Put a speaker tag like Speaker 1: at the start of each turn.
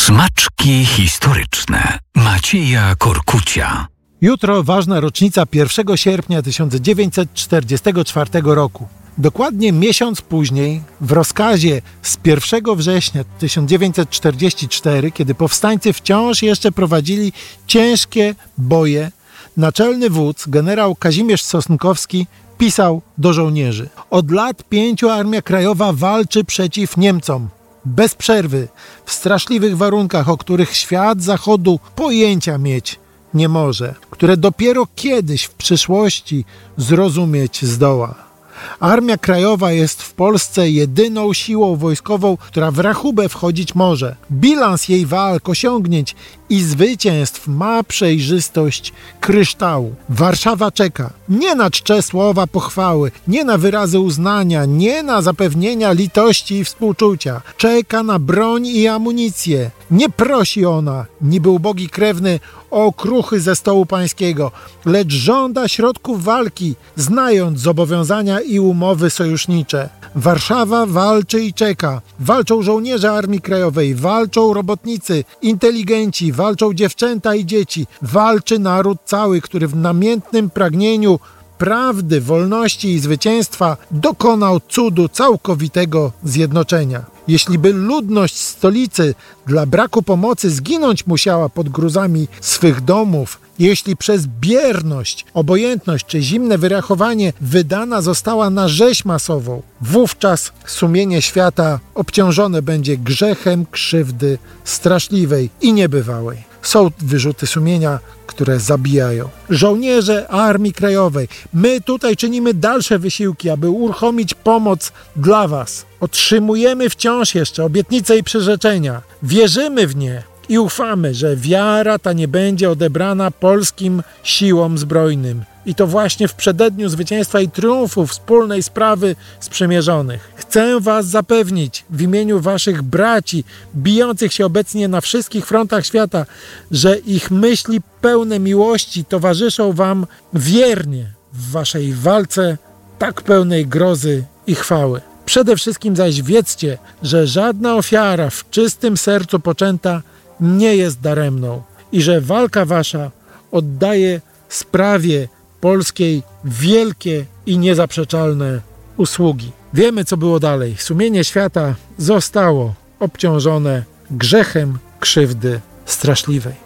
Speaker 1: Smaczki historyczne Macieja Korkucia.
Speaker 2: Jutro ważna rocznica 1 sierpnia 1944 roku. Dokładnie miesiąc później, w rozkazie z 1 września 1944, kiedy powstańcy wciąż jeszcze prowadzili ciężkie boje, naczelny wódz, generał Kazimierz Sosnkowski, pisał do żołnierzy: od lat 5 Armia Krajowa walczy przeciw Niemcom. Bez przerwy, w straszliwych warunkach, o których świat Zachodu pojęcia mieć nie może, które dopiero kiedyś w przyszłości zrozumieć zdoła. Armia Krajowa jest w Polsce jedyną siłą wojskową, która w rachubę wchodzić może. Bilans jej walk, osiągnięć i zwycięstw ma przejrzystość kryształu. Warszawa czeka nie na czcze słowa pochwały, nie na wyrazy uznania, nie na zapewnienia litości i współczucia. Czeka na broń i amunicję. Nie prosi ona, niby ubogi krewny, o okruchy ze stołu pańskiego, lecz żąda środków walki, znając zobowiązania i umowy sojusznicze. Warszawa walczy i czeka. Walczą żołnierze Armii Krajowej, walczą robotnicy, inteligenci, walczą dziewczęta i dzieci. Walczy naród cały, który w namiętnym pragnieniu prawdy, wolności i zwycięstwa dokonał cudu całkowitego zjednoczenia. Jeśli by ludność stolicy dla braku pomocy zginąć musiała pod gruzami swych domów, jeśli przez bierność, obojętność czy zimne wyrachowanie wydana została na rzeź masową, wówczas sumienie świata obciążone będzie grzechem krzywdy straszliwej i niebywałej. Są wyrzuty sumienia, które zabijają. Żołnierze Armii Krajowej, my tutaj czynimy dalsze wysiłki, aby uruchomić pomoc dla was. Otrzymujemy wciąż jeszcze obietnice i przyrzeczenia. Wierzymy w nie i ufamy, że wiara ta nie będzie odebrana polskim siłom zbrojnym. I to właśnie w przededniu zwycięstwa i triumfu wspólnej sprawy sprzymierzonych. Chcę was zapewnić w imieniu waszych braci, bijących się obecnie na wszystkich frontach świata, że ich myśli pełne miłości towarzyszą wam wiernie w waszej walce tak pełnej grozy i chwały. Przede wszystkim zaś wiedzcie, że żadna ofiara w czystym sercu poczęta nie jest daremną i że walka wasza oddaje sprawie polskiej wielkie i niezaprzeczalne usługi. Wiemy, co było dalej. Sumienie świata zostało obciążone grzechem krzywdy straszliwej.